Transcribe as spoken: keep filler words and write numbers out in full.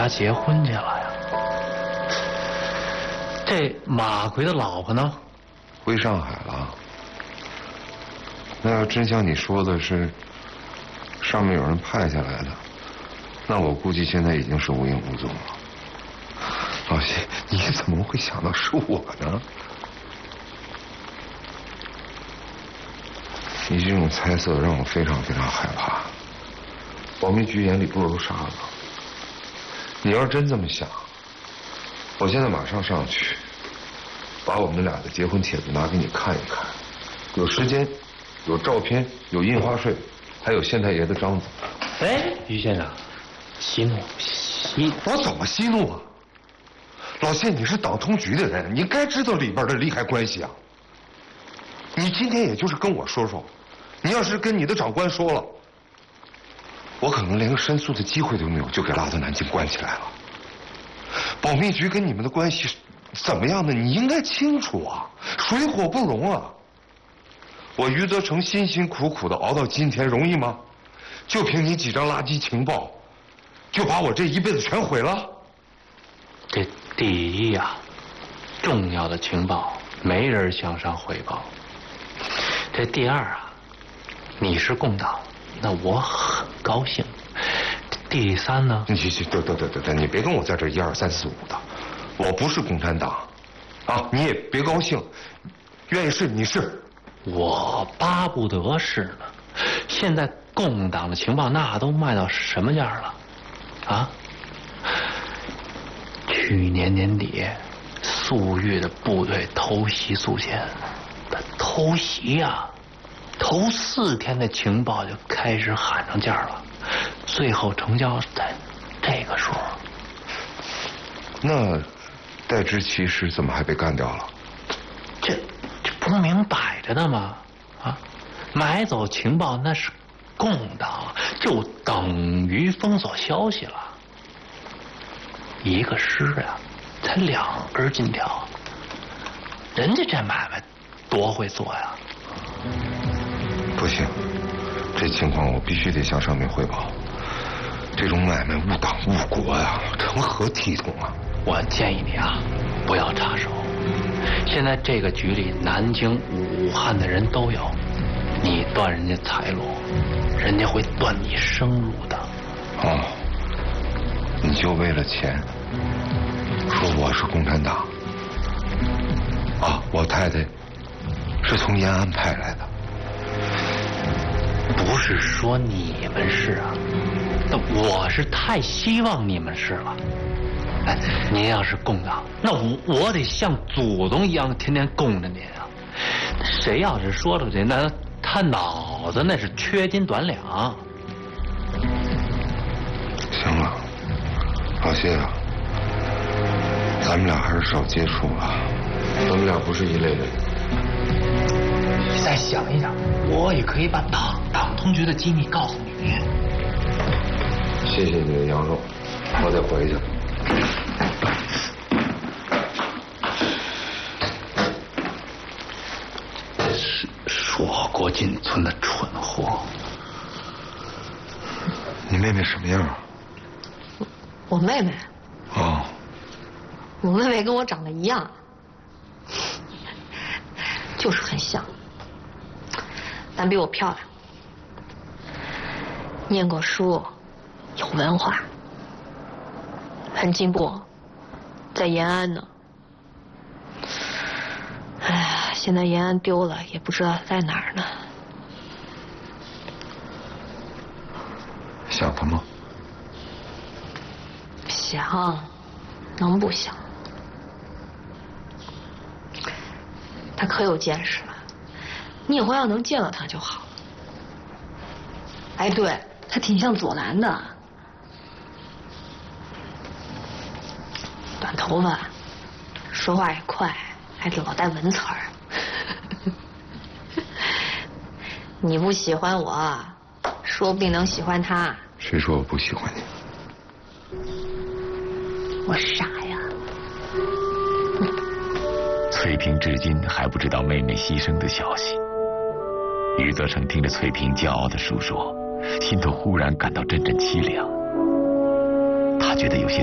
家结婚去了呀。这马奎的老婆呢？ 回上海了。那要真像你说的是上面有人派下来的，那我估计现在已经是无影无踪了。老谢，你怎么会想到是我呢？你这种猜测让我非常非常害怕。保密局眼里不如沙子。你要是真这么想，我现在马上上去，把我们俩的结婚帖子拿给你看一看，有时间，有照片，有印花税，还有县太爷的章子。 哎，于先生，息怒，息， 我怎么息怒啊？老谢，你是党通局的人，你该知道里边的利害关系啊。你今天也就是跟我说说，你要是跟你的长官说了，我可能连个申诉的机会都没有，就给拉到南京关起来了。保密局跟你们的关系怎么样呢？你应该清楚啊，水火不容啊。我余则成辛辛苦苦的熬到今天，容易吗？就凭你几张垃圾情报，就把我这一辈子全毁了？ 这第一啊，重要的情报没人向上汇报。这第二啊，你是共党，那我很高兴。第三呢？ 你去对对对对对，你别跟我在这一二三四五的，我不是共产党，啊，你也别高兴，愿意是你是， 我巴不得是呢。现在共党的情报那都卖到什么价了？啊？去年年底，粟裕的部队偷袭宿迁，他偷袭呀、啊，头四天的情报就开始喊上价了，最后成交在这个数。 那戴之奇是怎么还被干掉了？ 这这不是明摆着的吗？啊，买走情报那是共党，就等于封锁消息了。一个师啊，才两根金条，人家这买卖多会做呀！ 不行，这情况我必须得向上面汇报。这种买卖误党误国呀、啊，成何体统啊！ 我建议你啊，不要插手。现在这个局里，南京、武汉的人都有，你断人家财路，人家会断你生路的。 哦，你就为了钱，说我是共产党啊？我太太是从延安派来的。 不是说你们是啊，那我是太希望你们是了。哎，您要是共党，那我我得像祖宗一样天天供着您啊。谁要是说出去，那他脑子那是缺斤短两。 行了，老谢啊，咱们俩还是少接触了，咱们俩不是一类人。 你再想一想，我也可以把党党通局的机密告诉你。 谢谢你的羊肉，我得回去了。 是硕果仅存的蠢货。 你妹妹什么样啊？ 我, 我妹妹。 哦。 我妹妹跟我长得一样，就是很像，但比我漂亮，念过书，有文化，很进步，在延安呢。哎呀，现在延安丢了，也不知道在哪儿呢。 想他吗？ 想，能不想？他可有见识了，你以后要能见到他就好。哎，对，他挺像左蓝的，短头发，说话也快，还老带文词儿。你不喜欢我，说不定能喜欢他。 谁说我不喜欢你？ 我傻呀。 翠萍至今还不知道妹妹牺牲的消息。余则成听着翠萍骄傲的述说，心头忽然感到阵阵凄凉。他觉得有些